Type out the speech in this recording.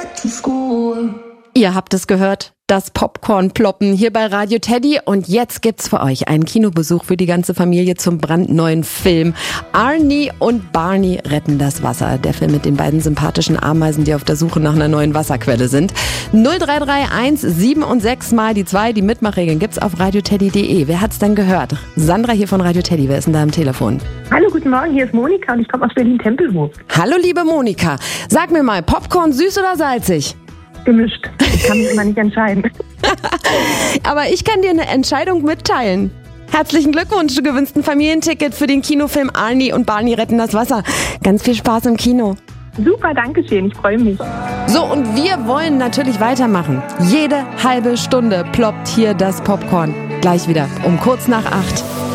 Ihr habt es gehört, das Popcorn ploppen hier bei Radio Teddy. Und jetzt gibt's für euch einen Kinobesuch für die ganze Familie zum brandneuen Film. Arnie und Barney retten das Wasser. Der Film mit den beiden sympathischen Ameisen, die auf der Suche nach einer neuen Wasserquelle sind. 0331 7 und 6 mal die 2. Die Mitmachregeln gibt's auf radioteddy.de. Wer hat's denn gehört? Sandra hier von Radio Teddy. Wer ist denn da am Telefon? Hallo, guten Morgen. Hier ist Monika und ich komme aus Berlin-Tempelhof. Hallo, liebe Monika. Sag mir mal, Popcorn süß oder salzig? Gemischt. Ich kann mich immer nicht entscheiden. Aber ich kann dir eine Entscheidung mitteilen. Herzlichen Glückwunsch, du gewinnst ein Familienticket für den Kinofilm Arnie und Barney retten das Wasser. Ganz viel Spaß im Kino. Super, danke schön. Ich freue mich. So, und wir wollen natürlich weitermachen. Jede halbe Stunde ploppt hier das Popcorn. Gleich wieder um kurz nach 8.